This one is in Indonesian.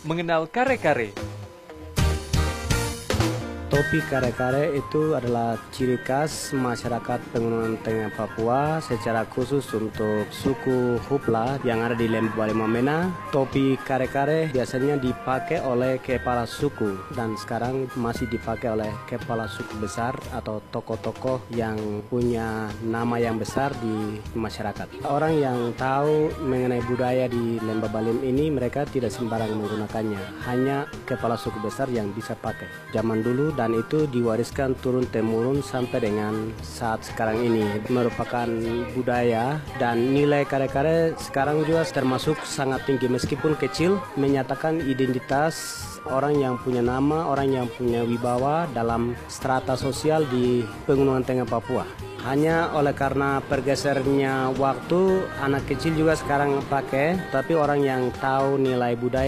mengenal kare-kare. Topi kare-kare itu adalah ciri khas masyarakat Pegunungan Tengah Papua, secara khusus untuk suku Hupla yang ada di Lembah Balimamena. Topi kare-kare biasanya dipakai oleh kepala suku dan sekarang masih dipakai oleh kepala suku besar atau tokoh-tokoh yang punya nama yang besar di masyarakat. Orang yang tahu mengenai budaya di Lembah Balim ini, mereka tidak sembarang menggunakannya. Hanya kepala suku besar yang bisa pakai. Zaman dulu dan itu diwariskan turun-temurun sampai dengan saat sekarang ini. Merupakan budaya dan nilai kare-kare sekarang juga termasuk sangat tinggi meskipun kecil, menyatakan identitas orang yang punya nama, orang yang punya wibawa dalam strata sosial di Pegunungan Tengah Papua. Hanya oleh karena pergesernya waktu, anak kecil juga sekarang pakai, tapi orang yang tahu nilai budaya